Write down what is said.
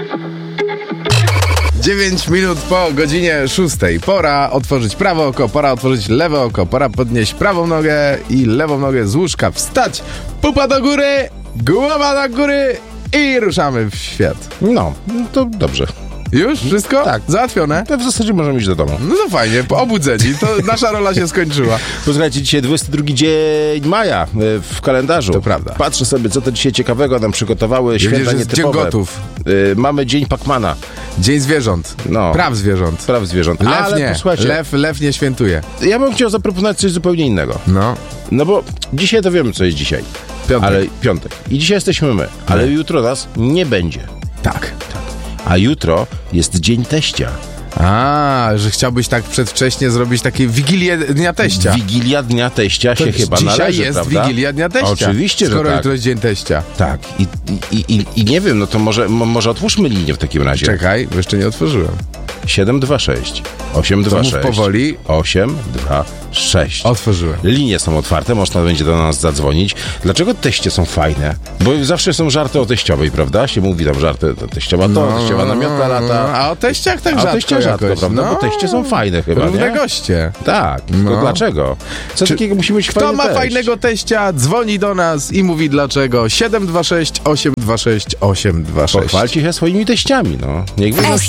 9 minut po godzinie 6. Pora otworzyć prawe oko, pora otworzyć lewe oko, pora podnieść prawą nogę i lewą nogę z łóżka, wstać, pupa do góry, głowa do góry i ruszamy w świat. No, to dobrze. Już? Wszystko? Tak. Załatwione? To w zasadzie możemy iść do domu. No to fajnie, obudzeni, to nasza rola się skończyła. Posłuchajcie, dzisiaj 22 dzień maja w kalendarzu. To prawda. Patrzę sobie, co to dzisiaj ciekawego nam przygotowały święta jest nietypowe. Dzień Gotów. Mamy Dzień Pacmana. Dzień zwierząt. No. Praw zwierząt. Praw zwierząt. Lew Ale nie. posłuchajcie, Lew nie świętuje. ja bym chciał zaproponować coś zupełnie innego. No. No bo dzisiaj to wiemy, co jest dzisiaj. Piątek. Ale piątek. I dzisiaj jesteśmy my. Ale jutro nas nie będzie. Tak. A jutro jest Dzień Teścia. A, że chciałbyś tak przedwcześnie zrobić takie Wigilię Dnia Teścia. Wigilia Dnia Teścia się chyba dzisiaj należy, jest prawda? Wigilia Dnia Teścia. Oczywiście, że skoro tak. jutro jest Dzień Teścia. Tak. I nie wiem, no to może otwórzmy linię w takim razie. Czekaj, bo jeszcze nie otworzyłem. 726 826 Mów powoli. 826. Otworzyłem. Linie są otwarte, można będzie do nas zadzwonić. Dlaczego teście są fajne? Bo zawsze są żarty o teściowej, prawda? Się mówi tam żarty, teściowa to, teściowa namiota lata. A o teściach tak A rzadko teście rzadko, jakoś. prawda? Bo teście są fajne chyba, Równe nie? goście. Tak, No. to dlaczego? Co takiego musi być Kto fajny ma teść? fajnego teścia, dzwoni do nas i mówi dlaczego. 726 826 826. Pochwalcie się swoimi teściami, no. Niech wynosi